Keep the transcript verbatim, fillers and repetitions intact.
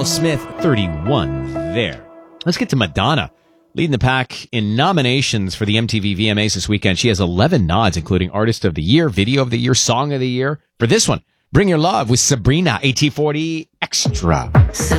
Will Smith, thirty-one there. Let's get to Madonna. Leading the pack in nominations for the M T V V M As this weekend. She has eleven nods, including Artist of the Year, Video of the Year, Song of the Year. For this one, Bring Your Love with Sabrina, A T forty Extra.